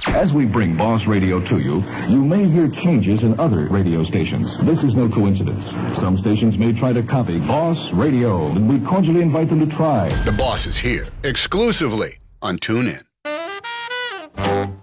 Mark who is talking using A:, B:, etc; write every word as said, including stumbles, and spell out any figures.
A: As we bring Boss Radio to you, you may hear changes in other radio stations. This is no coincidence. Some stations may try to copy Boss Radio, and we cordially invite them to try.
B: The Boss is here, exclusively on TuneIn.